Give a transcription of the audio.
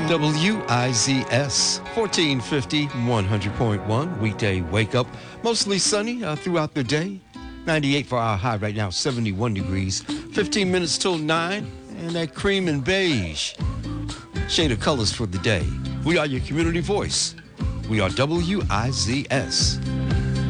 WIZS 1450 100.1 weekday wake up. Mostly sunny throughout the day. 98 for our high right now, 71 degrees. 15 minutes till 9. And that cream and beige shade of colors for the day. We are your community voice. We are WIZS